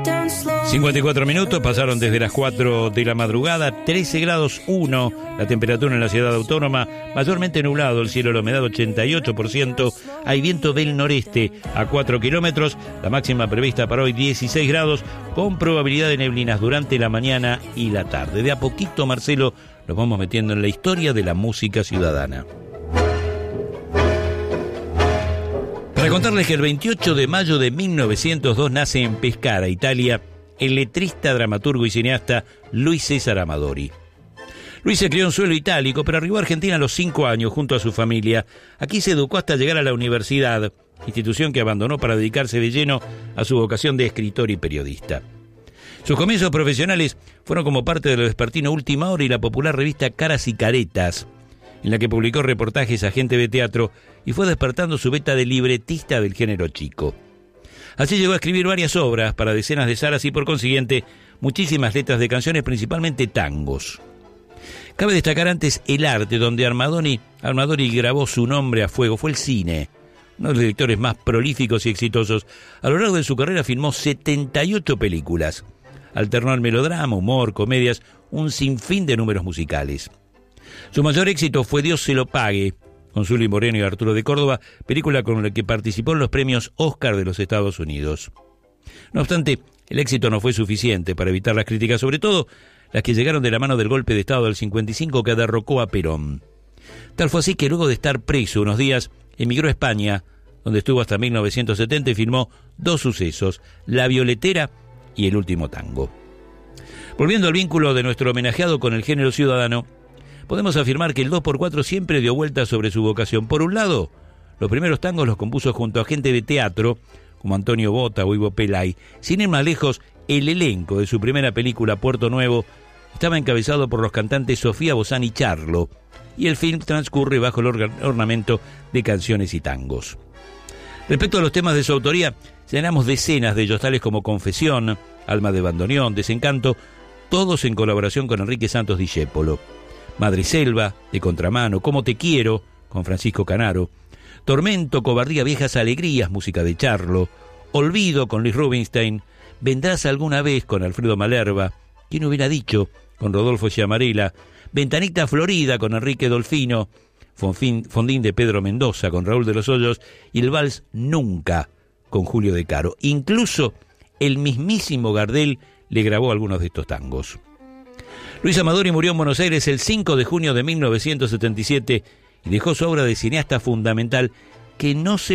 54 minutos pasaron desde las 4 de la madrugada, 13 grados 1 la temperatura en la ciudad autónoma, mayormente nublado el cielo, la humedad 88%, hay viento del noreste a 4 kilómetros, la máxima prevista para hoy 16 grados, con probabilidad de neblinas durante la mañana y la tarde. De a poquito, Marcelo, nos vamos metiendo en la historia de la música ciudadana. Para contarles que el 28 de mayo de 1902 nace en Pescara, Italia, el letrista, dramaturgo y cineasta Luis César Amadori. Luis se crió en suelo itálico, pero arribó a Argentina a los 5 años junto a su familia. Aquí se educó hasta llegar a la universidad, institución que abandonó para dedicarse de lleno a su vocación de escritor y periodista. Sus comienzos profesionales fueron como parte de lo vespertino Última Hora y la popular revista Caras y Caretas, en la que publicó reportajes a gente de teatro y fue despertando su beta de libretista del género chico. Así llegó a escribir varias obras para decenas de salas y, por consiguiente, muchísimas letras de canciones, principalmente tangos. Cabe destacar antes el arte, donde Amadori grabó su nombre a fuego. Fue el cine, uno de los directores más prolíficos y exitosos. A lo largo de su carrera filmó 78 películas. Alternó el melodrama, humor, comedias, un sinfín de números musicales. Su mayor éxito fue Dios se lo pague, con Zuli Moreno y Arturo de Córdoba, película con la que participó en los premios Oscar de los Estados Unidos. No obstante, el éxito no fue suficiente para evitar las críticas, sobre todo las que llegaron de la mano del golpe de Estado del 55 que derrocó a Perón. Tal fue así que luego de estar preso unos días, emigró a España, donde estuvo hasta 1970 y filmó 2 sucesos, La Violetera y El último tango. Volviendo al vínculo de nuestro homenajeado con el género ciudadano, podemos afirmar que el 2x4 siempre dio vueltas sobre su vocación. Por un lado, los primeros tangos los compuso junto a gente de teatro, como Antonio Bota o Ivo Pelay. Sin ir más lejos, el elenco de su primera película, Puerto Nuevo, estaba encabezado por los cantantes Sofía Bozán y Charlo, y el film transcurre bajo el ornamento de canciones y tangos. Respecto a los temas de su autoría, señalamos decenas de ellos, tales como Confesión, Alma de bandoneón, Desencanto, todos en colaboración con Enrique Santos Discépolo. Madre Selva, de Contramano, Cómo te quiero, con Francisco Canaro, Tormento, Cobardía, Viejas Alegrías, música de Charlo, Olvido, con Luis Rubinstein, Vendrás alguna vez, con Alfredo Malerba, ¿Quién hubiera dicho?, con Rodolfo Chiamarela, Ventanita Florida, con Enrique Dolfino, Fondín de Pedro Mendoza, con Raúl de los Hoyos, y el vals Nunca, con Julio De Caro. Incluso el mismísimo Gardel le grabó algunos de estos tangos. Luis Amadori murió en Buenos Aires el 5 de junio de 1977 y dejó su obra de cineasta fundamental que no se